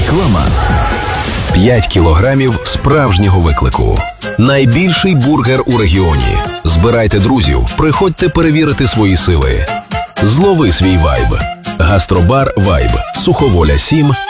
Реклама. 5 кілограмів справжнього виклику. Найбільший бургер у регіоні. Збирайте друзів, приходьте перевірити свої сили. Злови свій вайб. Гастробар «Вайб», Суховоля 7,